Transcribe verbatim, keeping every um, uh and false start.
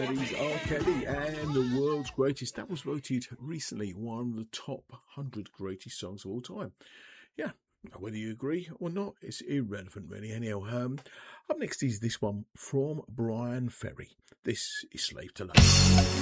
Eddie's R. Kelly and the world's greatest. That was voted recently one of the top one hundred greatest songs of all time. Yeah, whether you agree or not, it's irrelevant really. Anyhow, um, up next is this one from Bryan Ferry. This is Slave to Love.